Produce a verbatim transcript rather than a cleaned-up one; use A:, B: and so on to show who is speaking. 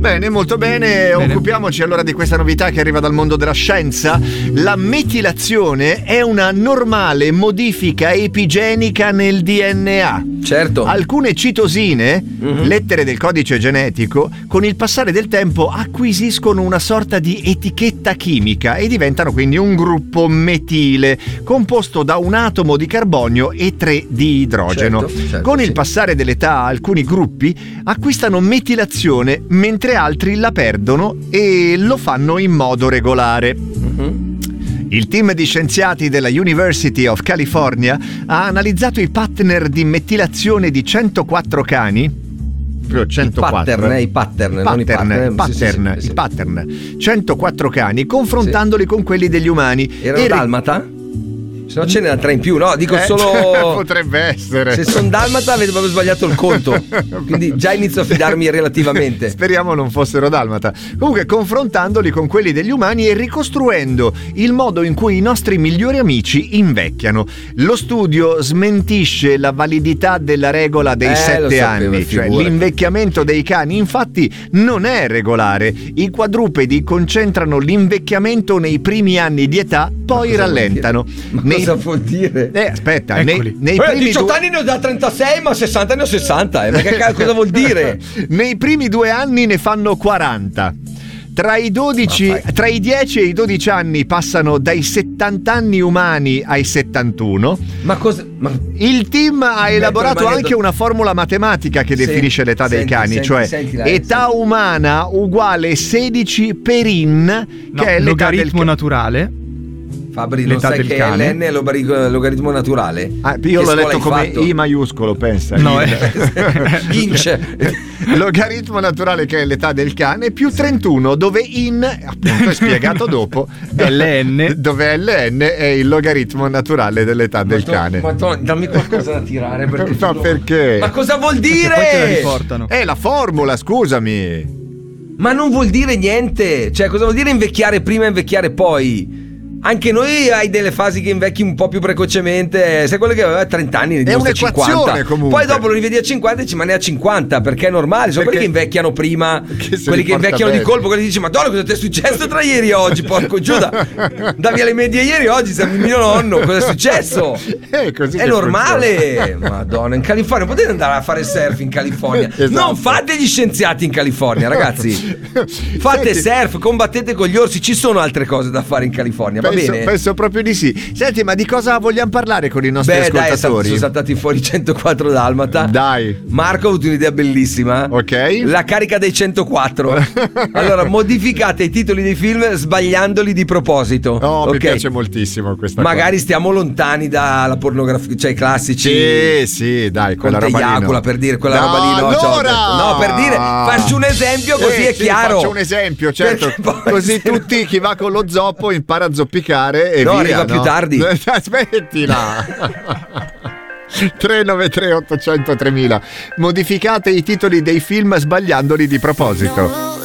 A: bene, molto bene. bene. Occupiamoci allora di questa novità che arriva dal mondo della scienza. La metilazione è una normale modifica epigenica nel D N A.
B: Certo.
A: Alcune citosine, mm-hmm. lettere del codice genetico, con il passare del tempo acquisiscono una sorta di etichetta chimica e diventano quindi un gruppo metile, composto da un atomo di carbonio e tre di idrogeno.
B: Certo, certo,
A: con
B: sì.
A: il passare dell'età alcuni gruppi acquistano metilazione mentre altri la perdono e lo fanno in modo regolare.
B: Mm-hmm.
A: Il team di scienziati della University of California ha analizzato i pattern di metilazione di centoquattro cani. centoquattro.
B: I pattern, eh, i pattern,
A: pattern,
B: non i pattern,
A: pattern,
B: sì, sì, sì,
A: i
B: sì.
A: pattern. centoquattro cani, confrontandoli sì. con quelli degli umani.
B: Erano
A: e
B: dalmata? Se no ce n'era tre in più, no? Dico
A: eh,
B: solo.
A: Potrebbe essere.
B: Se sono dalmata avete proprio sbagliato il conto. Quindi già inizio a fidarmi relativamente.
A: Speriamo non fossero dalmata. Comunque, confrontandoli con quelli degli umani e ricostruendo il modo in cui i nostri migliori amici invecchiano. Lo studio smentisce la validità della regola dei
B: eh,
A: sette
B: sapevo,
A: anni. Cioè,
B: figura.
A: l'invecchiamento dei cani, infatti, non è regolare. I quadrupedi concentrano l'invecchiamento nei primi anni di età, poi rallentano.
B: Cosa vuol dire?
A: Eh, aspetta, nei, nei
B: eh,
A: primi
B: diciotto
A: due...
B: anni ne ho da trentasei, ma sessanta ne ho sessanta. Eh. Ma che cosa vuol dire?
A: Nei primi due anni ne fanno quaranta. Tra i dodici, tra i dieci e i dodici anni passano dai settanta anni umani ai settantuno.
B: Ma cosa? Ma...
A: Il team ha elaborato anche una formula matematica che
B: sì,
A: definisce l'età
B: senti,
A: dei cani,
B: senti,
A: cioè
B: senti, là,
A: età
B: senti.
A: umana uguale sedici per in,
C: no,
A: che è l'età
C: logaritmo
A: del
C: naturale.
B: Fabri, non sai che
C: cane.
B: L N è logaritmo naturale?
A: Ah, io
B: che
A: l'ho letto come
B: fatto?
A: I maiuscolo, pensa.
C: No,
B: Inch.
A: Logaritmo naturale, che è l'età del cane, più trentuno, dove in, appunto è spiegato dopo,
C: L N,
A: dove L N è il logaritmo naturale dell'età del
B: Madonna,
A: cane.
B: Madonna, dammi qualcosa da tirare, perché
A: Ma
B: tu...
A: perché?
B: Ma cosa vuol dire?
C: Poi te la riportano.
A: È la formula, scusami.
B: Ma non vuol dire niente. Cioè, cosa vuol dire invecchiare prima e invecchiare poi? Anche noi hai delle fasi che invecchi un po' più precocemente. Sai quello che aveva trenta anni, ne dimostra cinquanta.
A: Comunque.
B: Poi dopo lo rivedi a cinquanta e dici ma ne ha cinquanta, perché è normale. Sono
A: Perché?
B: quelli che invecchiano prima,
A: Che
B: quelli che invecchiano
A: bene.
B: di colpo, quelli che dici madonna cosa ti è successo tra ieri e oggi, porco Giuda. Davi alle medie ieri, oggi sei il mio nonno, cosa è successo?
A: È, così
B: È
A: che
B: normale.
A: funziona.
B: Madonna, in California potete andare a fare surf in California.
A: Esatto.
B: Non fate gli scienziati in California, ragazzi. Fate
A: Senti,
B: surf, combattete con gli orsi, ci sono altre cose da fare in California, va
A: penso,
B: bene?
A: penso proprio di sì. Senti, ma di cosa vogliamo parlare con i nostri
B: Beh, dai,
A: ascoltatori?
B: sono saltati fuori centoquattro dalmata.
A: Dai.
B: Marco ha avuto un'idea bellissima.
A: Ok.
B: La carica dei centoquattro. Allora, modificate i titoli dei film sbagliandoli di proposito.
A: Oh,
B: okay.
A: mi piace moltissimo questa
B: Magari
A: cosa.
B: stiamo lontani dalla pornografia, cioè i classici.
A: Sì, sì, dai, quella
B: Conte
A: roba lì,
B: Iacula,
A: no.
B: per dire quella
A: No,
B: roba lì, no, cioè, ho
A: allora!
B: detto, no, per dire, faccio un esempio così
A: Eh,
B: è
A: sì,
B: chiaro.
A: Faccio un esempio, certo.
B: Poi,
A: Così tutti, chi va con lo zoppo impara a zoppicare e
B: no,
A: via.
B: arriva
A: no?
B: più tardi.
A: Aspettila. tre nove tre otto zero zero tremila. Modificate i titoli dei film sbagliandoli di proposito.